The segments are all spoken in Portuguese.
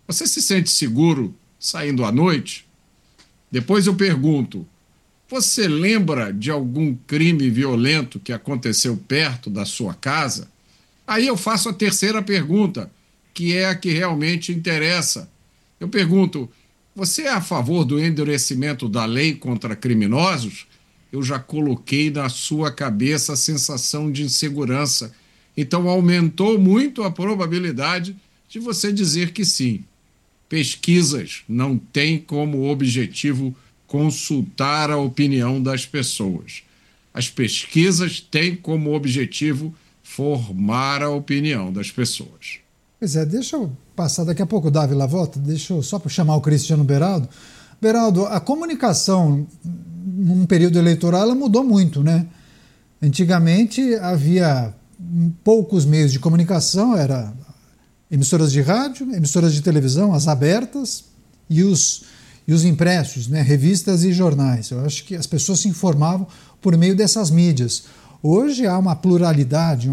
Você se sente seguro saindo à noite? Depois eu pergunto: você lembra de algum crime violento que aconteceu perto da sua casa? Aí eu faço a terceira pergunta, que é a que realmente interessa. Eu pergunto: você é a favor do endurecimento da lei contra criminosos? Eu já coloquei na sua cabeça a sensação de insegurança. Então aumentou muito a probabilidade de você dizer que sim. Pesquisas não têm como objetivo consultar a opinião das pessoas. As pesquisas têm como objetivo formar a opinião das pessoas. Pois é, deixa eu passar daqui a pouco o Dávila volta, deixa eu só chamar o Cristiano Beraldo. Beraldo, a comunicação num período eleitoral ela mudou muito, né? Antigamente havia poucos meios de comunicação, era emissoras de rádio, emissoras de televisão, as abertas e os impressos, né? Revistas e jornais. Eu acho que as pessoas se informavam por meio dessas mídias. Hoje há uma pluralidade,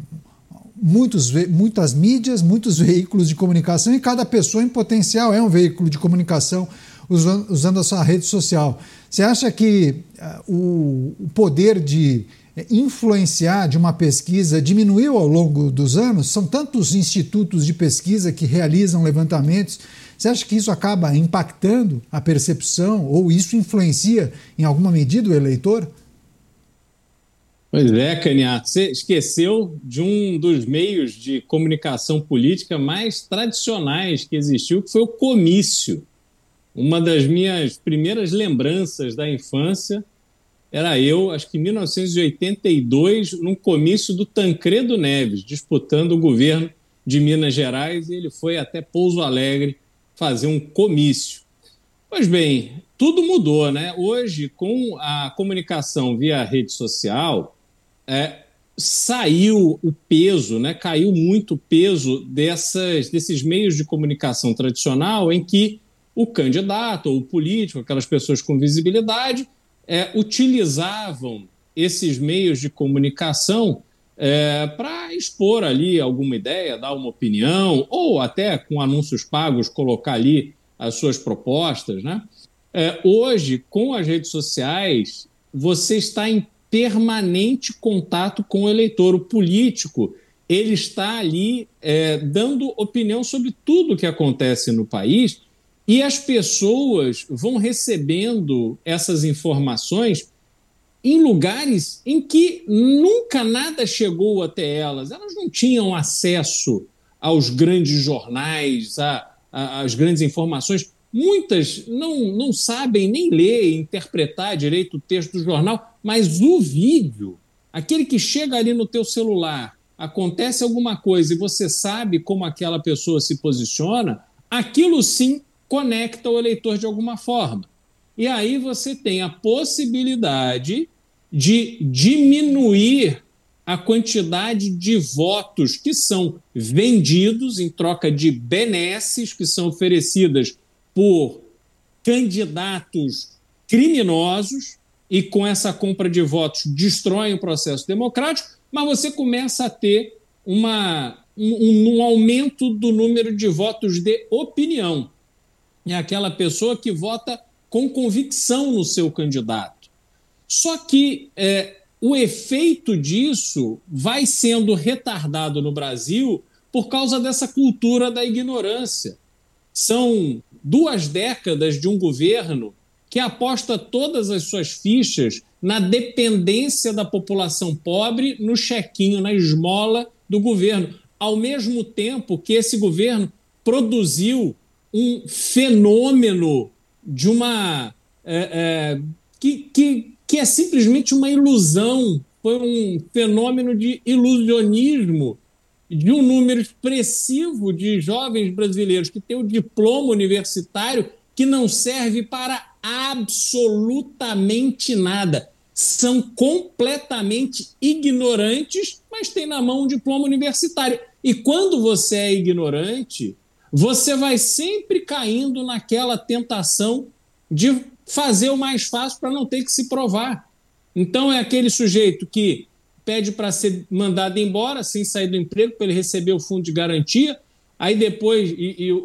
muitas mídias, muitos veículos de comunicação e cada pessoa em potencial é um veículo de comunicação usando a sua rede social. Você acha que o poder de influenciar de uma pesquisa diminuiu ao longo dos anos? São tantos institutos de pesquisa que realizam levantamentos. Você acha que isso acaba impactando a percepção ou isso influencia em alguma medida o eleitor? Pois é, Caniato, você esqueceu de um dos meios de comunicação política mais tradicionais que existiu, que foi o comício. Uma das minhas primeiras lembranças da infância era eu, acho que em 1982, num comício do Tancredo Neves, disputando o governo de Minas Gerais, e ele foi até Pouso Alegre fazer um comício. Pois bem, tudo mudou, né? Hoje, com a comunicação via rede social, saiu o peso, né? Caiu muito o peso desses meios de comunicação tradicional em que o candidato ou o político, aquelas pessoas com visibilidade, utilizavam esses meios de comunicação para expor ali alguma ideia, dar uma opinião, ou até com anúncios pagos colocar ali as suas propostas, né? Hoje, com as redes sociais, você está em permanente contato com o eleitor. O político, ele está ali dando opinião sobre tudo que acontece no país e as pessoas vão recebendo essas informações em lugares em que nunca nada chegou até elas. Elas não tinham acesso aos grandes jornais, às grandes informações. Muitas não sabem nem ler e interpretar direito o texto do jornal, mas o vídeo, aquele que chega ali no teu celular, acontece alguma coisa e você sabe como aquela pessoa se posiciona, aquilo sim conecta o eleitor de alguma forma. E aí você tem a possibilidade de diminuir a quantidade de votos que são vendidos em troca de benesses que são oferecidas por candidatos criminosos e com essa compra de votos destroem o processo democrático, mas você começa a ter um aumento do número de votos de opinião. É aquela pessoa que vota com convicção no seu candidato. Só que o efeito disso vai sendo retardado no Brasil por causa dessa cultura da ignorância. São 2 décadas de um governo que aposta todas as suas fichas na dependência da população pobre, no chequinho, na esmola do governo, ao mesmo tempo que esse governo produziu um fenômeno de que é simplesmente uma ilusão, foi um fenômeno de ilusionismo de um número expressivo de jovens brasileiros que têm o diploma universitário que não serve para absolutamente nada. São completamente ignorantes, mas têm na mão um diploma universitário. E quando você é ignorante, você vai sempre caindo naquela tentação de fazer o mais fácil para não ter que se provar. Então é aquele sujeito que pede para ser mandado embora sem sair do emprego, para ele receber o fundo de garantia, aí depois